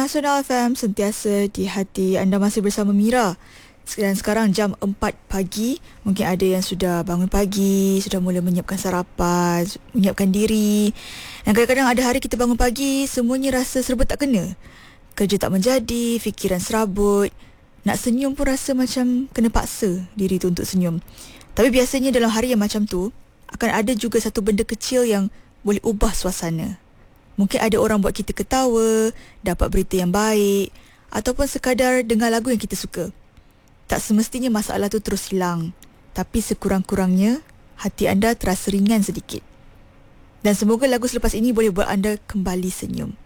Nasional FM sentiasa di hati anda, masih bersama Mira. Dan sekarang jam 4 pagi. Mungkin ada yang sudah bangun pagi, sudah mula menyiapkan sarapan, menyiapkan diri. Dan kadang-kadang ada hari kita bangun pagi, semuanya rasa serba tak kena. Kerja tak menjadi, fikiran serabut. Nak senyum pun rasa macam kena paksa diri tu untuk senyum. Tapi biasanya dalam hari yang macam tu, akan ada juga satu benda kecil yang boleh ubah suasana. Mungkin ada orang buat kita ketawa, dapat berita yang baik, ataupun sekadar dengar lagu yang kita suka. Tak semestinya masalah tu terus hilang, tapi sekurang-kurangnya hati anda terasa ringan sedikit. Dan semoga lagu selepas ini boleh buat anda kembali senyum.